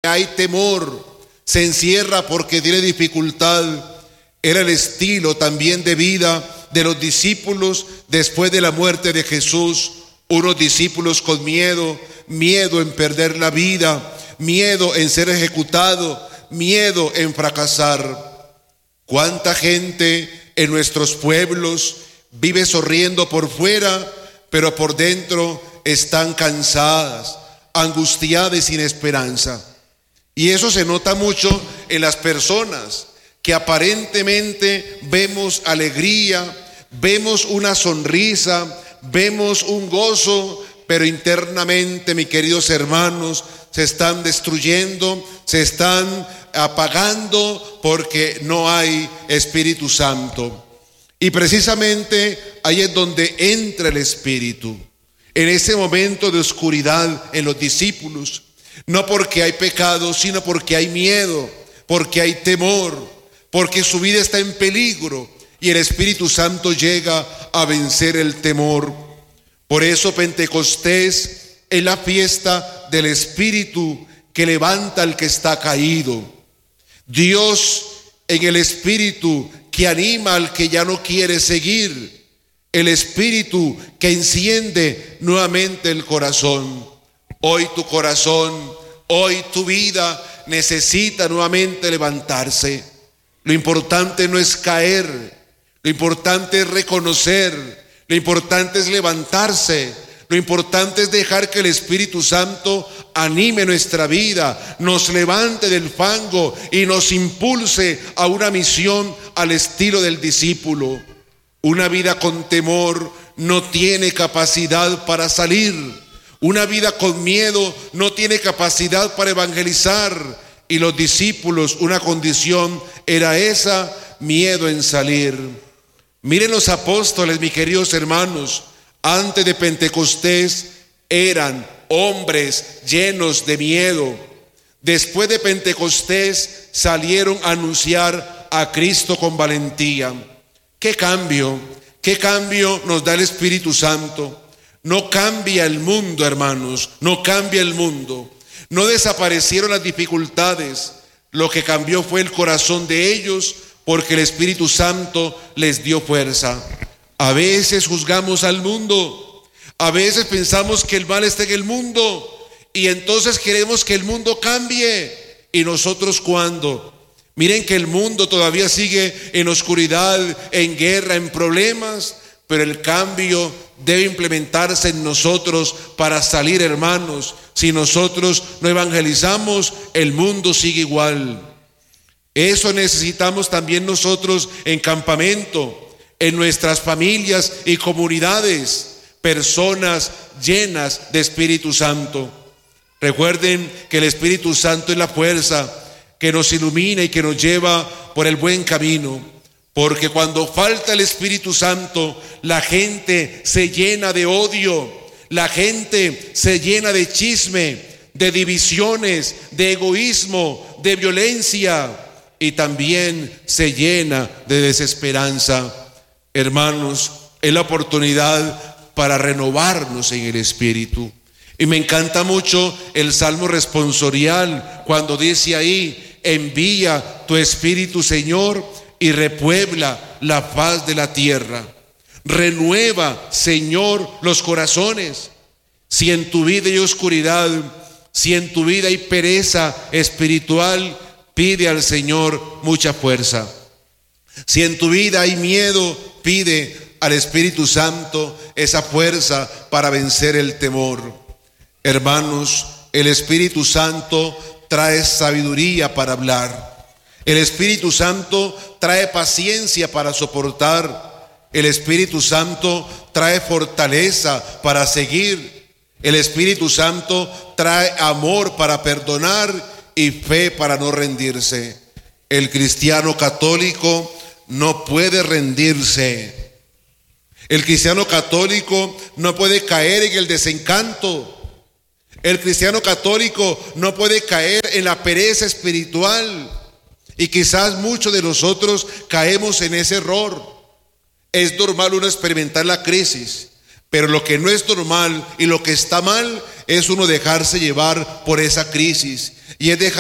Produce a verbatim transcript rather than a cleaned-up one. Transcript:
hay temor, se encierra porque tiene dificultad. Era el estilo también de vida de los discípulos después de la muerte de Jesús. Unos discípulos con miedo, miedo en perder la vida, miedo en ser ejecutado, miedo en fracasar. ¿Cuánta gente en nuestros pueblos vive sonriendo por fuera, pero por dentro están cansadas, angustiadas y sin esperanza? Y eso se nota mucho en las personas que aparentemente vemos alegría, vemos una sonrisa, vemos un gozo, pero internamente, mis queridos hermanos, se están destruyendo, se están apagando porque no hay Espíritu Santo. Y precisamente ahí es donde entra el Espíritu, en ese momento de oscuridad en los discípulos, no porque hay pecado, sino porque hay miedo, porque hay temor, porque su vida está en peligro, y el Espíritu Santo llega a vencer el temor. Por eso Pentecostés es la fiesta del Espíritu que levanta al que está caído. Dios en el Espíritu que anima al que ya no quiere seguir. El Espíritu que enciende nuevamente el corazón. Hoy tu corazón, hoy tu vida necesita nuevamente levantarse. Lo importante no es caer, lo importante es reconocer, lo importante es levantarse, lo importante es dejar que el Espíritu Santo anime nuestra vida, nos levante del fango y nos impulse a una misión al estilo del discípulo. Una vida con temor no tiene capacidad para salir, una vida con miedo no tiene capacidad para evangelizar. Y los discípulos, una condición era esa, miedo en salir. Miren los apóstoles, mis queridos hermanos, antes de Pentecostés eran hombres llenos de miedo. Después de Pentecostés salieron a anunciar a Cristo con valentía. ¿Qué cambio? ¿Qué cambio nos da el Espíritu Santo? No cambia el mundo, hermanos, no cambia el mundo. No desaparecieron las dificultades, lo que cambió fue el corazón de ellos, porque el Espíritu Santo les dio fuerza. A veces juzgamos al mundo, a veces pensamos que el mal está en el mundo, y entonces queremos que el mundo cambie. ¿Y nosotros cuándo? Miren que el mundo todavía sigue en oscuridad, en guerra, en problemas, pero el cambio debe implementarse en nosotros para salir, hermanos. Si nosotros no evangelizamos, el mundo sigue igual. Eso necesitamos también nosotros en campamento, en nuestras familias y comunidades, personas llenas de Espíritu Santo. Recuerden que el Espíritu Santo es la fuerza que nos ilumina y que nos lleva por el buen camino. Porque cuando falta el Espíritu Santo, la gente se llena de odio, la gente se llena de chisme, de divisiones, de egoísmo, de violencia, y también se llena de desesperanza. Hermanos, es la oportunidad para renovarnos en el Espíritu. Y me encanta mucho el Salmo responsorial, cuando dice ahí: envía tu Espíritu, Señor, y repuebla la faz de la tierra. Renueva, Señor, los corazones. Si en tu vida hay oscuridad, si en tu vida hay pereza espiritual, pide al Señor mucha fuerza. Si en tu vida hay miedo, pide al Espíritu Santo esa fuerza para vencer el temor. Hermanos, el Espíritu Santo trae sabiduría para hablar. El Espíritu Santo trae paciencia para soportar. El Espíritu Santo trae fortaleza para seguir. El Espíritu Santo trae amor para perdonar y fe para no rendirse. El cristiano católico no puede rendirse. El cristiano católico no puede caer en el desencanto. El cristiano católico no puede caer en la pereza espiritual. Y quizás muchos de nosotros caemos en ese error. Es normal uno experimentar la crisis, pero lo que no es normal y lo que está mal es uno dejarse llevar por esa crisis, y es dejar